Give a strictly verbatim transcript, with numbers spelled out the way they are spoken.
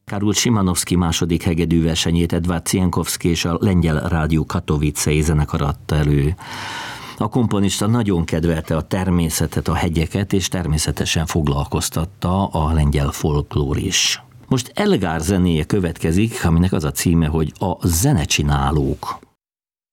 Karol Szymanowski második hegedűversenyét Edward Cienkowski és a lengyel rádió Katowicei zenekar adta elő. A komponista nagyon kedvelte a természetet, a hegyeket, és természetesen foglalkoztatta a lengyel folklór is. Most Elgar zenéje következik, aminek az a címe, hogy a zenecsinálók.